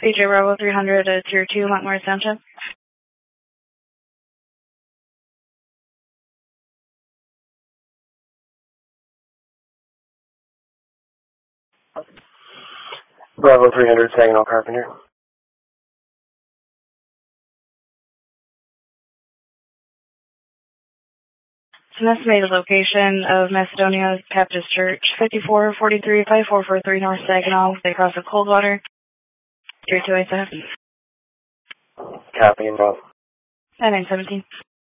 BJ Bravo 300 at Tier 2, Montmorris Township. Bravo 300, Saginaw Carpenter. It's an estimated location of Macedonia Baptist Church, 5443 5443 North Saginaw, across the Coldwater, Tier 2 ASF. Copy and roll. 9917.